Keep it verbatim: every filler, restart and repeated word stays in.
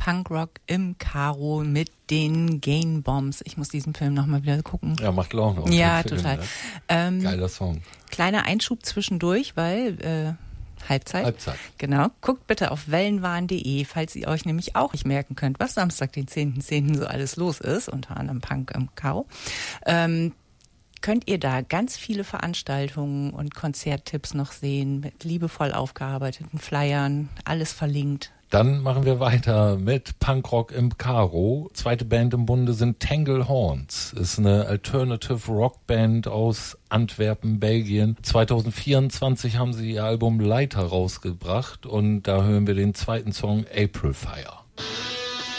Punkrock im Karo mit den Gain Bombs. Ich muss diesen Film nochmal wieder gucken. Ja, macht Laune. Ja, Film, total. Ne? Ähm, Geiler Song. Kleiner Einschub zwischendurch, weil äh, Halbzeit. Halbzeit. Genau. Guckt bitte auf wellenwahn punkt de, falls ihr euch nämlich auch nicht merken könnt, was Samstag, den zehnten zehnten so alles los ist, unter anderem Punk im Karo. Ähm, könnt ihr da ganz viele Veranstaltungen und Konzerttipps noch sehen, mit liebevoll aufgearbeiteten Flyern, alles verlinkt. Dann machen wir weiter mit Punkrock im Karo. Zweite Band im Bunde sind Tangle Horns. Ist eine Alternative Rockband aus Antwerpen, Belgien. zwanzig vierundzwanzig haben sie ihr Album Leiter rausgebracht und da hören wir den zweiten Song April Fire.